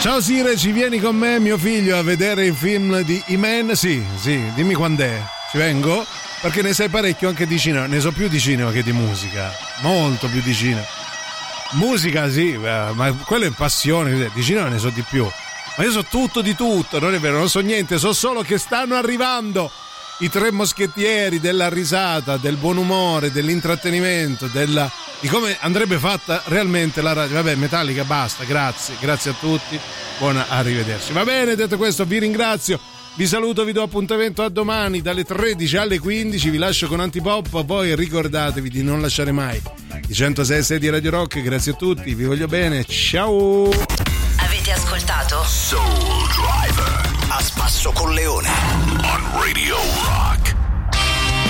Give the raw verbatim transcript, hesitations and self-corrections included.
Ciao Sire, ci vieni con me, mio figlio, a vedere il film di I-Man? Sì, sì, dimmi quando è. Ci vengo? Perché ne sai parecchio anche di cinema, ne so più di cinema che di musica, molto più di cinema. Musica sì, ma quello è passione, di cinema ne so di più. Ma io so tutto di tutto, non è vero, non so niente, so solo che stanno arrivando i tre moschettieri della risata, del buon umore, dell'intrattenimento, della... di come andrebbe fatta realmente la radio. Vabbè, Metallica, basta, grazie, grazie a tutti, buona arrivederci. Va bene, detto questo vi ringrazio, vi saluto, vi do appuntamento a domani dalle tredici alle quindici, vi lascio con Antipop, poi ricordatevi di non lasciare mai i centosei e sei di Radio Rock, grazie a tutti, vi voglio bene, ciao! Avete ascoltato? Soul Driver a spasso con Leone on Radio Rock.